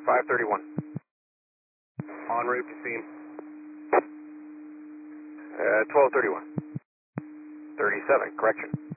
531. En route to scene. 1231. 37, correction.